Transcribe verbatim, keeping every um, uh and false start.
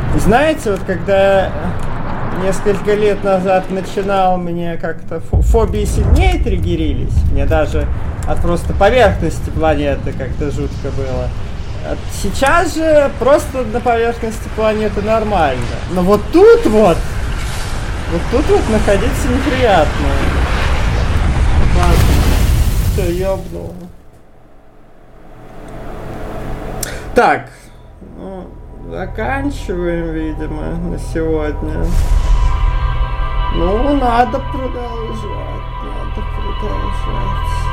Знаете, вот когда несколько лет назад начинал, мне как-то фобии сильнее триггерились. Мне даже от просто поверхности планеты как-то жутко было. Сейчас же просто на поверхности планеты нормально. Но вот тут вот, вот тут вот находиться неприятно. Ладно, все, ёбнуло. Так, ну, заканчиваем, видимо, на сегодня. Ну, надо продолжать, надо продолжать.